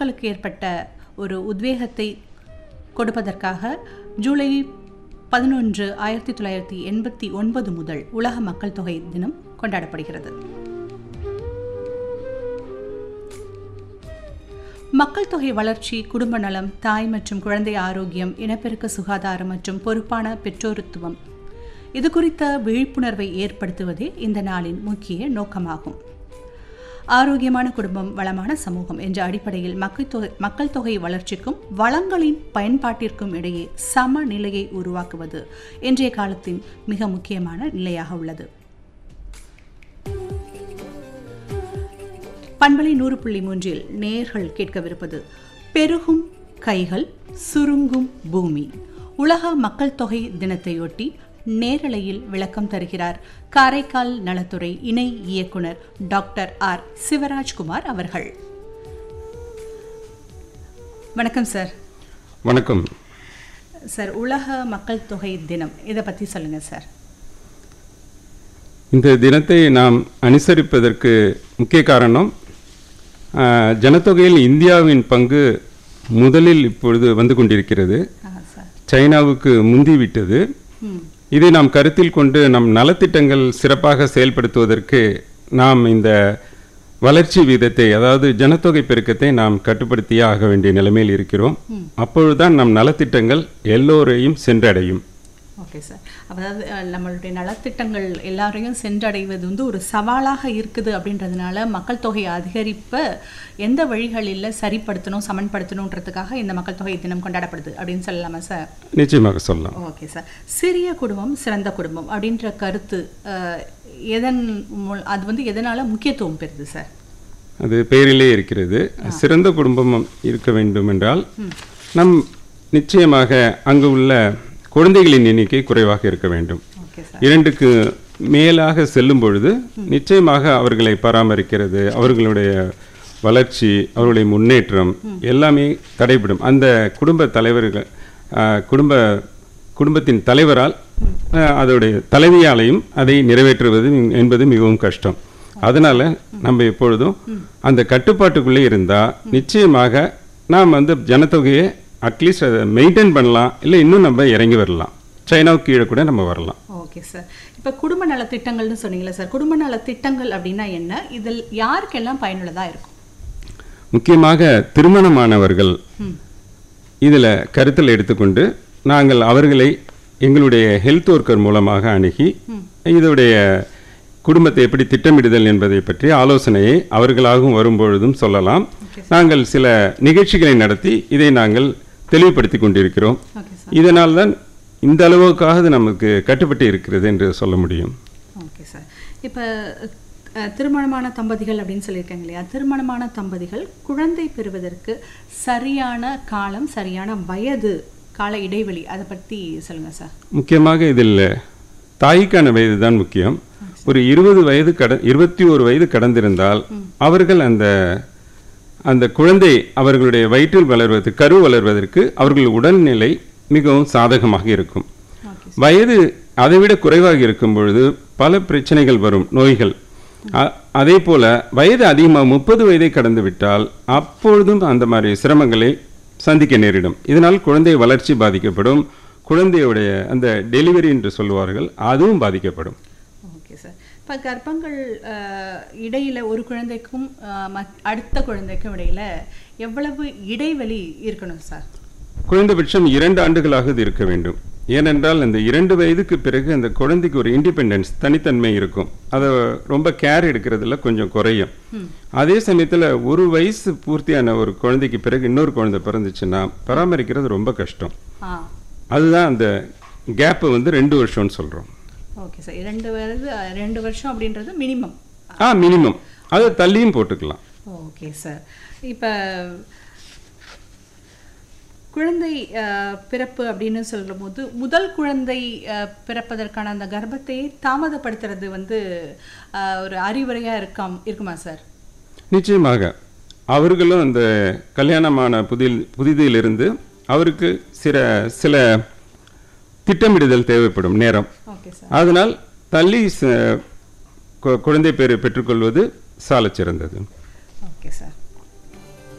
பொதுமக்களுக்கு ஏற்பட்ட ஒரு உத்வேகத்தை கொடுப்பதற்காக ஜூலை 11, 1989 முதல் உலக மக்கள் தொகை தினம் கொண்டாடப்படுகிறது. மக்கள் தொகை வளர்ச்சி, குடும்ப நலம், தாய் மற்றும் குழந்தை ஆரோக்கியம், இனப்பெருக்க சுகாதாரம் மற்றும் பொறுப்பான பெற்றோருத்துவம் இது குறித்த விழிப்புணர்வை ஏற்படுத்துவதே இந்த நாளின் முக்கிய நோக்கமாகும். ஆரோக்கியமான குடும்பம், வளமான சமூகம் என்ற அடிப்படையில் மக்கள் தொகை வளர்ச்சிக்கும் வளங்களின் பயன்பாட்டிற்கும் இடையே சமநிலையை உருவாக்குவது இன்றைய காலத்தின் மிக முக்கியமான நிலையாக உள்ளது. பண்பலை 100.3 நேயர்கள் கேட்கவிருப்பது பெருகும் கைகள் சுருங்கும் பூமி. உலக மக்கள் தொகை தினத்தையொட்டி நேரலையில் விளக்கம் தருகிறார் காரைக்கால் நலத்துறை இணை இயக்குனர் டாக்டர் ஆர் சிவராஜ்குமார் அவர்கள். வணக்கம் சார். வணக்கம் சார். உலக மக்கள் தொகை தினம் இதை பற்றி சொல்லுங்க சார். இந்த தினத்தை நாம் அனுசரிப்பதற்கு முக்கிய காரணம், ஜனத்தொகையில் இந்தியாவின் பங்கு முதலில் இப்பொழுது வந்து கொண்டிருக்கிறது. சைனாவுக்கு முந்திவிட்டது. இதை நாம் கருத்தில் கொண்டு நம் நலத்திட்டங்கள் சிறப்பாக செயல்படுத்துவதற்கு நாம் இந்த வளர்ச்சி வீதத்தை, அதாவது ஜனத்தொகை பெருக்கத்தை நாம் கட்டுப்படுத்தியே ஆக வேண்டிய நிலைமையில் இருக்கிறோம். அப்பொழுதுதான் நம் நலத்திட்டங்கள் எல்லோரையும் சென்றடையும். Okay sir. அதாவது நம்மளுடைய நலத்திட்டங்கள் எல்லாரையும் சென்றடைவது ஒரு சவாலாக இருக்குது. அப்படின்றதுனால மக்கள் தொகை அதிகரிப்பை எந்த வழிகளில் சரிப்படுத்தணும், சமன்படுத்தணுன்றதுக்காக இந்த மக்கள் தொகை தினம் கொண்டாடப்படுது அப்படின்னு சொல்லலாமா சார்? நிச்சயமாக சொல்லலாம். Okay sir. சிறிய குடும்பம் சிறந்த குடும்பம் அப்படின்ற கருத்து அது எதனால முக்கியத்துவம் பெறுது சார்? அது பெயரிலே இருக்கிறது. சிறந்த குடும்பம் இருக்க வேண்டும் என்றால் நம் நிச்சயமாக அங்கு உள்ள குழந்தைகளின் எண்ணிக்கை குறைவாக இருக்க வேண்டும். 2க்கு மேலாக செல்லும் பொழுது நிச்சயமாக அவர்களை பராமரிக்கிறது, அவர்களுடைய வளர்ச்சி, அவர்களுடைய முன்னேற்றம் எல்லாமே தடைபடும். அந்த குடும்ப தலைவர்கள் குடும்பத்தின் தலைவரால் அதோடைய தலைவியாலையும் அதை நிறைவேற்றுவது என்பது மிகவும் கஷ்டம். அதனால் நம்ம எப்பொழுதும் அந்த கட்டுப்பாட்டுக்குள்ளே இருந்தால் நிச்சயமாக நாம் ஜனத்தொகையை அட்லீஸ்ட் அதை மெயின்டைன் பண்ணலாம், இல்லை இன்னும் நம்ம இறங்கி வரலாம், சைனாவுக்கு கீழே கூட நம்ம வரலாம். Okay sir. இப்போ குடும்ப நலத்திட்டங்கள்னு சொன்னீங்களா சார்? குடும்ப நலத்திட்டங்கள் அப்படின்னா என்ன? இதில் யாருக்கெல்லாம் பயனுள்ளதாக இருக்கும்? முக்கியமாக திருமணமானவர்கள் இதில் கருத்தில் எடுத்துக்கொண்டு நாங்கள் அவர்களை எங்களுடைய ஹெல்த் ஒர்க்கர் மூலமாக அணுகி இதோடைய குடும்பத்தை எப்படி திட்டமிடுதல் என்பதை பற்றி ஆலோசனையை அவர்களாகவும் வரும்பொழுதும் சொல்லலாம். நாங்கள் சில நிகழ்ச்சிகளை நடத்தி இதை நாங்கள் தெளிவுபடுத்தி கொண்டிருக்கிறோம். இதனால் தான் இந்த அளவுக்காக நமக்கு கட்டுப்பட்டு இருக்கிறது என்று சொல்ல முடியும். Okay sir. இப்போ திருமணமான தம்பதிகள் அப்படின்னு சொல்லியிருக்காங்க இல்லையா? திருமணமான தம்பதிகள் குழந்தை பெறுவதற்கு சரியான காலம், சரியான வயது, கால இடைவெளி அதை பற்றி சொல்லுங்கள் சார். முக்கியமாக இதில் தாய்க்கான வயது தான் முக்கியம். ஒரு 21 வயது கடந்திருந்தால் அவர்கள் அந்த குழந்தை அவர்களுடைய வயிற்றில் வளர்வதற்கு, கரு வளர்வதற்கு அவர்கள் உடல்நிலை மிகவும் சாதகமாக இருக்கும். வயது அதைவிட குறைவாக இருக்கும் பொழுது பல பிரச்சனைகள் வரும், நோய்கள். அதே போல வயது அதிகமாக 30 வயதை கடந்து விட்டால் அப்பொழுதும் அந்த மாதிரி சிரமங்களை சந்திக்க நேரிடும். இதனால் குழந்தை வளர்ச்சி பாதிக்கப்படும், குழந்தையுடைய அந்த டெலிவரி என்று சொல்லுவார்கள் அதுவும் பாதிக்கப்படும். Okay sir. இப்போ கர்ப்பங்கள் இடையில் ஒரு குழந்தைக்கும் அடுத்த குழந்தைக்கும் இடையில் எவ்வளவு இடைவெளி இருக்கணும் சார்? குறைந்தபட்சம் 2 ஆண்டுகளாக இது இருக்க வேண்டும். ஏனென்றால் இந்த 2 வயதுக்கு பிறகு அந்த குழந்தைக்கு ஒரு இண்டிபெண்டன்ஸ், தனித்தன்மை இருக்கும். அதை ரொம்ப கேர் எடுக்கிறதுல கொஞ்சம் குறையும். அதே சமயத்தில் 1 வயசு பூர்த்தியான ஒரு குழந்தைக்கு பிறகு இன்னொரு குழந்தை பிறந்துச்சுன்னா பராமரிக்கிறது ரொம்ப கஷ்டம். அதுதான் அந்த கேப்பு 2 வருஷம்னு சொல்கிறோம். Okay sir. 2 வருஷம் அப்படின்றது மினிமம். மினிமம். அதை தள்ளியும் போட்டுக்கலாம். Okay sir. இப்போ குழந்தை பிறப்பு அப்படின்னு சொல்லும்போது முதல் குழந்தை பிறப்பதற்கான அந்த கர்ப்பத்தை தாமதப்படுத்துறது ஒரு அறிவுரையாக இருக்குமா சார்? நிச்சயமாக. அவர்களும் அந்த கல்யாணமான புதிதிலிருந்து அவருக்கு சில திட்டமிடுதல் தேவைப்படும் நேரம். அதனால் தள்ளி குழந்தை பேரை பெற்றுக்கொள்வது சாலச் சிறந்தது. Okay sir.